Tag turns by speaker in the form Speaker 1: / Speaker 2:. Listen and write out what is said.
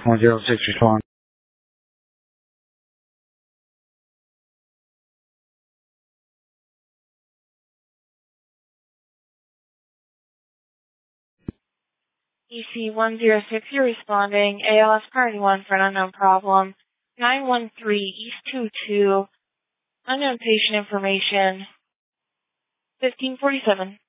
Speaker 1: 106 respond.
Speaker 2: EC106, you're responding. ALS Priority 1 for an unknown problem. 913 East 22. Unknown patient information. 1547.